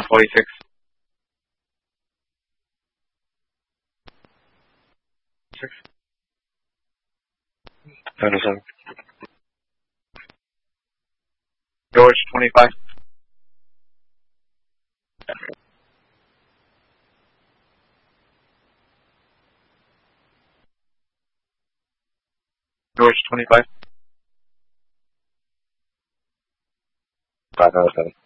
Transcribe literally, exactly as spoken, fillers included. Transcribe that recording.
forty-six. Six. Seven oh seven. George, twenty-five. George, twenty-five. five oh seven.